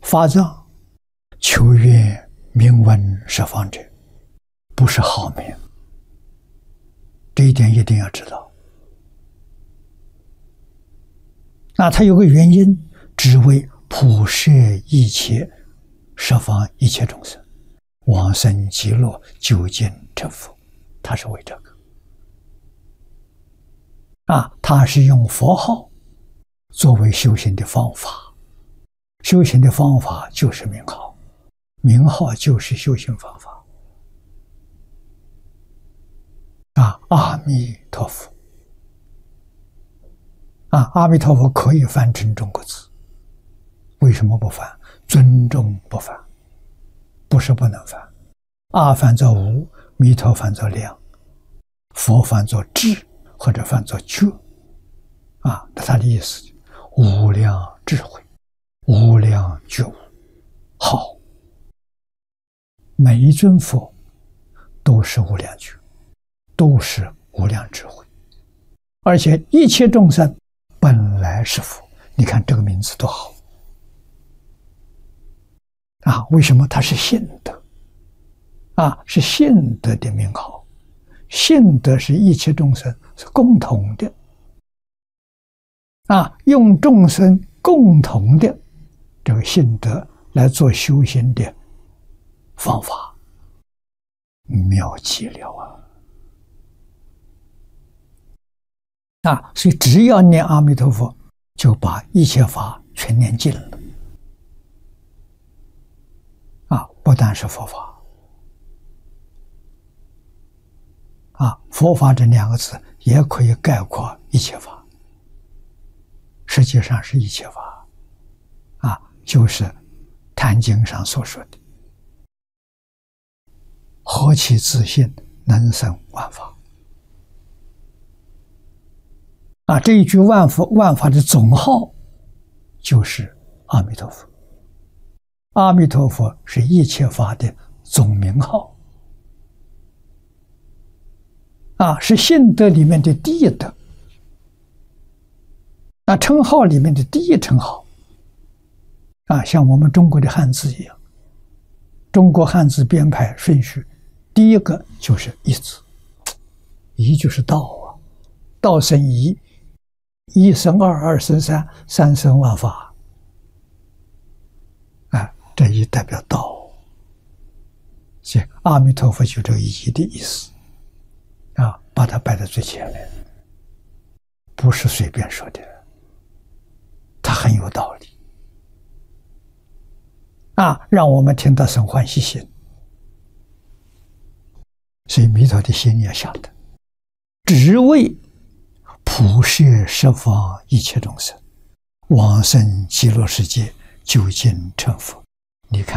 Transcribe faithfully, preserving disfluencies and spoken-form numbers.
法藏，求愿名闻十方者，不是好名，这一点一定要知道。那它有个原因，只为普摄一切十方一切众生，往生极乐，究竟成佛，它是为这个。啊，它是用佛号作为修行的方法，修行的方法就是名号，名号就是修行方法。啊，阿弥陀佛。啊，阿弥陀佛可以翻成中国字，为什么不翻？尊重不翻，不是不能翻。阿翻作无，弥陀翻作量，佛翻作智，或者翻作觉。啊，那他的意思，无量智慧，无量觉悟。好，每一尊佛都是无量觉，都是无量智慧，而且一切众生本来是佛。你看这个名字多好啊！为什么它是信德啊？是信德的名号，信德是一切众生是共同的啊，用众生共同的这个信德来做修行的方法，妙极了啊！啊，所以只要念阿弥陀佛，就把一切法全念尽了。啊，不但是佛法，啊，佛法这两个字也可以概括一切法，实际上是一切法，啊，就是《坛经》上所说的“何其自信，能生万法”。啊，这一句万佛万法的总号就是阿弥陀佛。阿弥陀佛是一切法的总名号，啊，是信德里面的第一德，啊，称号里面的第一称号，啊，像我们中国的汉字一样，中国汉字编排顺序，第一个就是一字，一就是道啊，道生一。一生二，二生三，三生万法，啊，这一代表道，所以阿弥陀佛就这个一的意思，啊，把它摆在最前面，不是随便说的，它很有道理，啊，让我们听到生欢喜心，所以弥陀的心也晓得，只为普摄十方一切众生，往生极乐世界，究竟成佛。你看。